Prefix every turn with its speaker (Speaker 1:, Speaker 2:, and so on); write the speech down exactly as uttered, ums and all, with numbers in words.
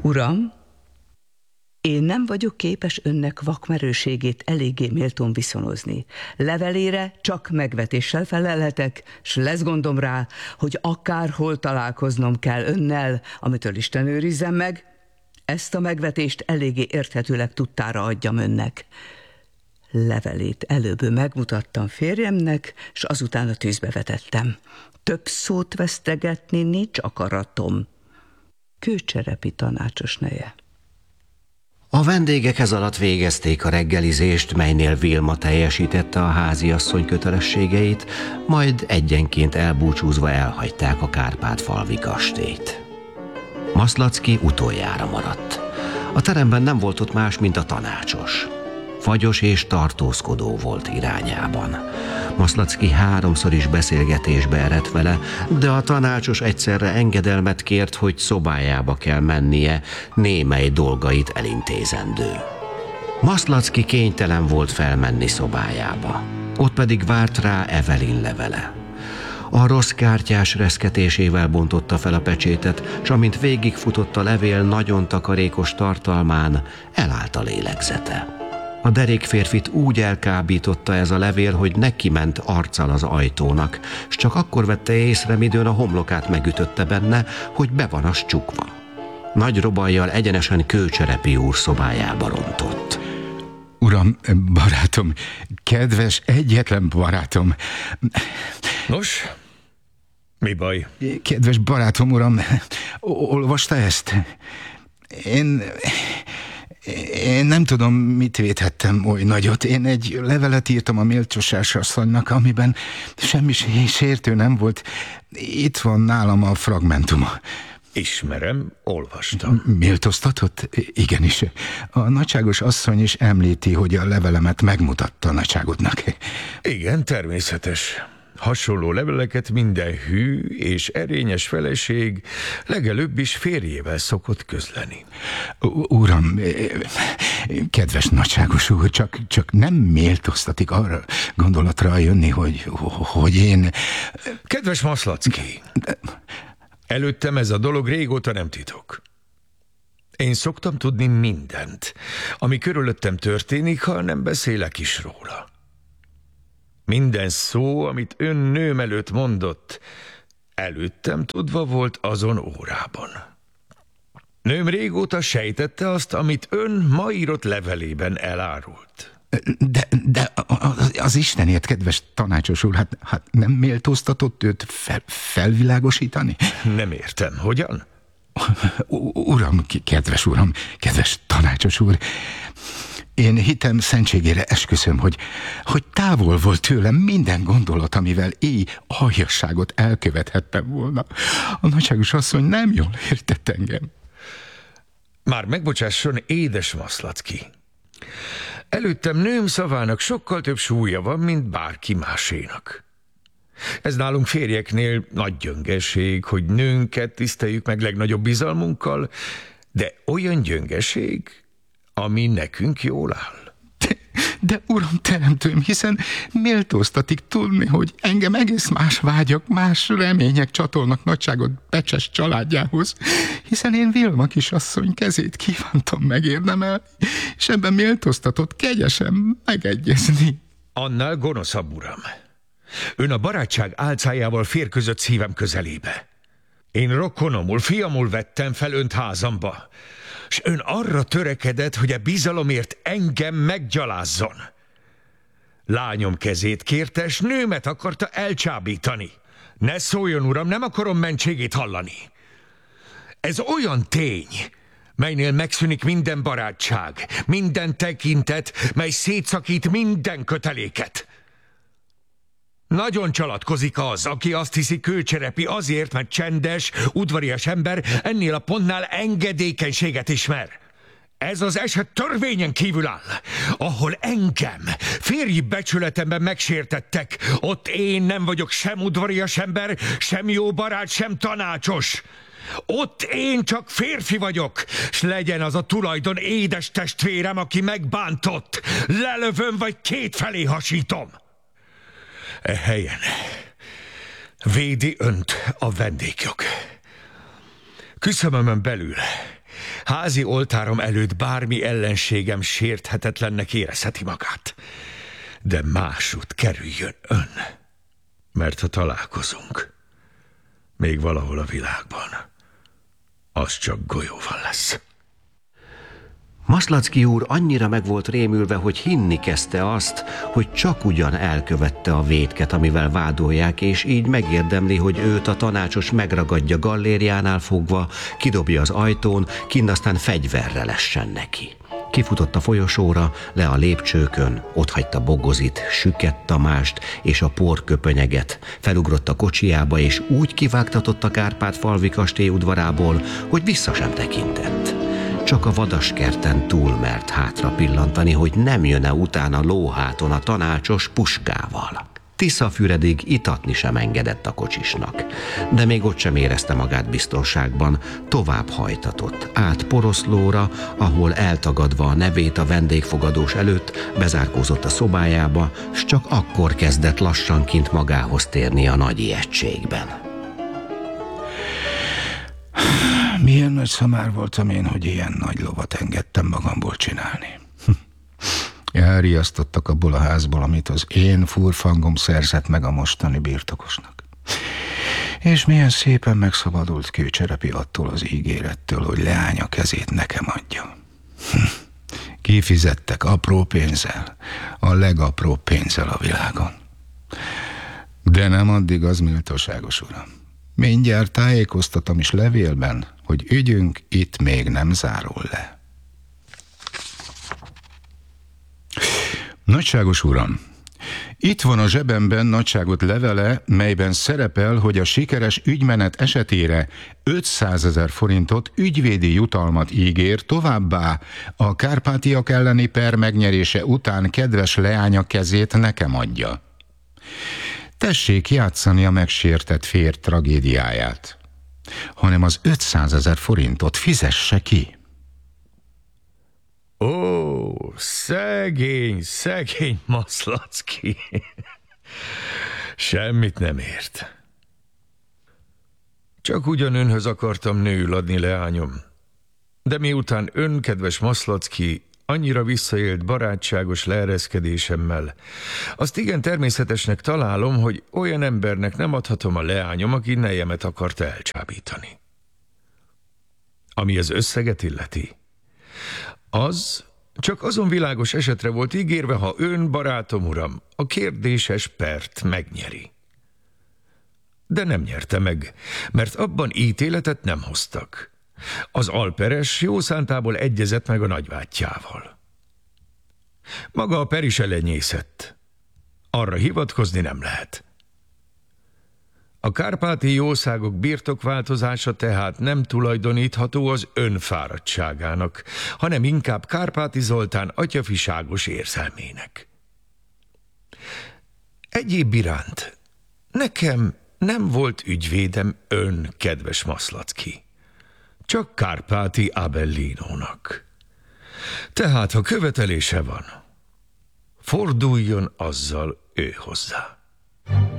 Speaker 1: Uram, én nem vagyok képes önnek vakmerőségét eléggé méltón viszonozni. Levelére csak megvetéssel felelhetek, s lesz gondom rá, hogy akárhol találkoznom kell önnel, amitől Isten őrizzen meg, ezt a megvetést eléggé érthetőleg tudtára adjam önnek. Levelét előbb megmutattam férjemnek, s azután a tűzbe vetettem. Több szót vesztegetni nincs akaratom. Kőcserepi tanácsos neje.
Speaker 2: A vendégek ez alatt végezték a reggelizést, melynél Vilma teljesítette a háziasszony kötelességeit, majd egyenként elbúcsúzva elhagyták a Kárpát-falvi kastélyt. Maszlacki utoljára maradt. A teremben nem volt ott más, mint a tanácsos. Fagyos és tartózkodó volt irányában. Maszlacki háromszor is beszélgetésbe eredt vele, de a tanácsos egyszerre engedelmet kért, hogy szobájába kell mennie, némely dolgait elintézendő. Maszlacki kénytelen volt felmenni szobájába. Ott pedig várt rá Evelin levele. A rossz kártyás reszketésével bontotta fel a pecsétet, s amint végigfutott a levél nagyon takarékos tartalmán, elállt a lélegzete. A derék férfit úgy elkábította ez a levél, hogy neki ment arccal az ajtónak, s csak akkor vette észre, midőn a homlokát megütötte benne, hogy be van az csukva. Nagy robajjal egyenesen Kőcserepi úr szobájába rontott.
Speaker 3: Uram, barátom, kedves, egyetlen barátom.
Speaker 4: Nos, mi baj?
Speaker 3: Kedves barátom, uram, olvasta ezt? Én... Én nem tudom, mit védhettem oly nagyot. Én egy levelet írtam a méltóságos asszonynak, amiben semmi sértő nem volt. Itt van nálam a fragmentuma.
Speaker 4: Ismerem, olvastam.
Speaker 3: Méltóztatott? Igenis. A nagyságos asszony is említi, hogy a levelemet megmutatta a nagyságodnak.
Speaker 4: Igen, természetes. Hasonló leveleket minden hű és erényes feleség legelőbb is férjével szokott közleni.
Speaker 3: Uram, kedves nagyságos úr, csak, csak nem méltóztatik arra gondolatra jönni, hogy, hogy én...
Speaker 4: Kedves Maszlacki, előttem ez a dolog régóta nem titok. Én szoktam tudni mindent, ami körülöttem történik, ha nem beszélek is róla. Minden szó, amit ön nőm előtt mondott, előttem tudva volt azon órában. Nőm régóta sejtette azt, amit ön ma írott levelében elárult.
Speaker 3: De, de az Istenért, kedves tanácsos úr, hát, hát nem méltóztatott őt fel, felvilágosítani?
Speaker 4: Nem értem. Hogyan?
Speaker 3: Uram, kedves uram, kedves tanácsos úr, én hitem szentségére esküszöm, hogy, hogy távol volt tőlem minden gondolat, amivel így aljasságot elkövethettem volna. A nagyságos asszony nem jól értett engem.
Speaker 4: Már megbocsásson, édes Maszlacki. Előttem nőm szavának sokkal több súlya van, mint bárki másénak. Ez nálunk férjeknél nagy gyöngeség, hogy nőnket tiszteljük meg legnagyobb bizalmunkkal, de olyan gyöngeség, ami nekünk jól áll.
Speaker 3: De, de uram, teremtőm, hiszen méltóztatik tudni, hogy engem egész más vágyak, más remények csatolnak nagyságot Becses családjához, hiszen én Vilma kisasszony kezét kívántam megérdemelni, és ebben méltóztatott kegyesen megegyezni.
Speaker 4: Annál gonoszabb, uram. Ön a barátság álcájával férközött szívem közelébe. Én rokonomul, fiamul vettem fel önt házamba, s ön arra törekedett, hogy a bizalomért engem meggyalázzon. Lányom kezét kérte, s nőmet akarta elcsábítani. Ne szóljon, uram, nem akarom mentségét hallani. Ez olyan tény, melynél megszűnik minden barátság, minden tekintet, mely szétszakít minden köteléket. Nagyon csalatkozik az, aki azt hiszi, Kőcserepi azért, mert csendes, udvarias ember, ennél a pontnál engedékenységet ismer. Ez az eset törvényen kívül áll. Ahol engem férji becsületemben megsértettek, ott én nem vagyok sem udvarias ember, sem jó barát, sem tanácsos. Ott én csak férfi vagyok, s legyen az a tulajdon édes testvérem, aki megbántott. Lelövöm vagy kétfelé hasítom. E helyen védi önt a vendégjog. Küszöbömön belül Házi oltárom előtt bármi ellenségem sérthetetlennek érezheti magát. De másút kerüljön ön. Mert ha találkozunk, még valahol a világban, az csak golyóval lesz.
Speaker 2: Maszlacki úr annyira meg volt rémülve, hogy hinni kezdte azt, hogy csak ugyan elkövette a vétket, amivel vádolják, és így megérdemli, hogy őt a tanácsos megragadja gallériánál fogva, kidobja az ajtón, kinn aztán fegyverre lessen neki. Kifutott a folyosóra, le a lépcsőkön, otthagyta Bogozit, Süket Tamást és a porköpönyeget, felugrott a kocsijába, és úgy kivágtatott a Kárpát-falvi kastély udvarából, hogy vissza sem tekintett. Csak a vadaskerten túl mert hátra pillantani, hogy nem jön-e utána lóháton a tanácsos puskával. Tiszafüredig itatni sem engedett a kocsisnak, de még ott sem érezte magát biztonságban, tovább hajtatott, át Poroszlóra, ahol eltagadva a nevét a vendégfogadós előtt bezárkózott a szobájába, s csak akkor kezdett lassanként magához térni a nagy ijegységben.
Speaker 3: Milyen nagy szamár voltam én, hogy ilyen nagy lovat engedtem magamból csinálni. Elriasztottak abból a házból, amit az én furfangom szerzett meg a mostani birtokosnak. És milyen szépen megszabadult Kőcserepi attól az ígérettől, hogy leánya kezét nekem adja. Kifizettek apró pénzzel, a legapróbb pénzzel a világon. De nem addig az, méltóságos uram. Mindjárt tájékoztatom is levélben, hogy ügyünk itt még nem zárul le. Nagyságos uram, itt van a zsebemben nagyságot levele, melyben szerepel, hogy a sikeres ügymenet esetére ötszázezer forintot ügyvédi jutalmat ígér, továbbá a kárpátiak elleni per megnyerése után kedves leánya kezét nekem adja. Tessék játszani a megsértett férj tragédiáját, hanem az ötszázezer forintot fizesse ki.
Speaker 4: Ó, szegény, szegény Maszlacki. Semmit nem ért. Csak ugyan önhöz akartam nőül adni, leányom. De miután ön, kedves Maszlacki, annyira visszaélt barátságos leereszkedésemmel, azt igen természetesnek találom, hogy olyan embernek nem adhatom a leányom, aki nejemet akart elcsábítani. Ami az összeget illeti, az csak azon világos esetre volt ígérve, ha ön, barátom uram, a kérdéses pert megnyeri. De nem nyerte meg, mert abban ítéletet nem hoztak. Az alperes jó szántából egyezett meg a nagybátyjával. Maga a per is elenyészett. Arra hivatkozni nem lehet. A kárpáti jószágok birtokváltozása tehát nem tulajdonítható az ön fáradtságának, hanem inkább Kárpáti Zoltán atyafiságos érzelmének. Egyéb iránt nekem nem volt ügyvédem ön, kedves Maszlacki, csak Kárpáti Abellinónak. Tehát, ha követelése van, forduljon azzal ő hozzá.